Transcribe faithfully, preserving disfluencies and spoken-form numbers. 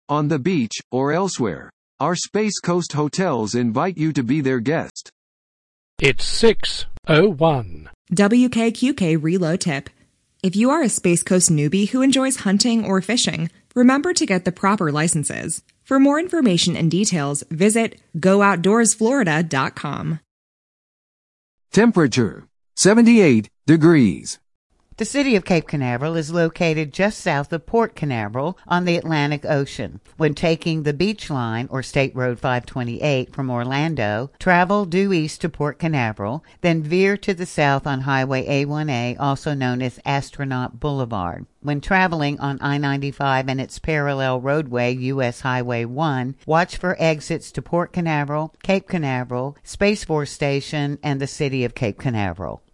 on the beach, or elsewhere. Our Space Coast hotels invite you to be their guest. It's six oh one. W K Q K reload tip. If you are a Space Coast newbie who enjoys hunting or fishing, remember to get the proper licenses. For more information and details, visit go outdoors florida dot com. Temperature, seventy-eight degrees. The city of Cape Canaveral is located just south of Port Canaveral on the Atlantic Ocean. When taking the Beach Line or State Road five twenty-eight from Orlando, travel due east to Port Canaveral, then veer to the south on Highway A one A, also known as Astronaut Boulevard. When traveling on I ninety-five and its parallel roadway, U S Highway one, watch for exits to Port Canaveral, Cape Canaveral, Space Force Station, and the city of Cape Canaveral.